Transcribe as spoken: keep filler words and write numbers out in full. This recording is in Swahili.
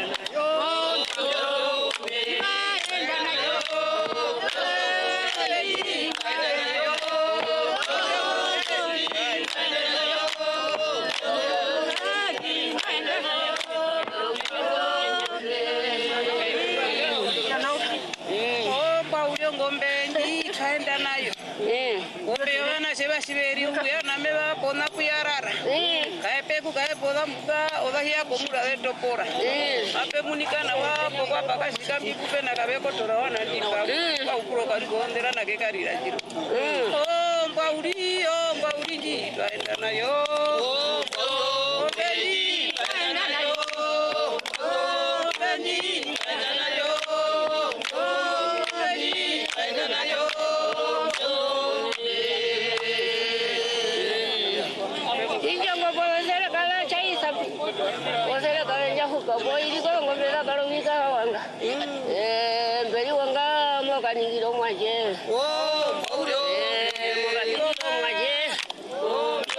Siberi uya na meba pona kuyarara kae peku kae poda muka oda hia komura de topora ape munikana wa pokwa pakashika mikupe na kabeko torawana ndika kwa ukuro kali gondera na kekarira jiro oh mbauri oh mbauri ndi twaenda nayo oh bendi twaenda nayo oh bendi twaenda nayo oh bendi twaenda nayo. Osera karanja huka boy di ko ngomela karong ika wanga eh beri wanga mo kaningiro maje oh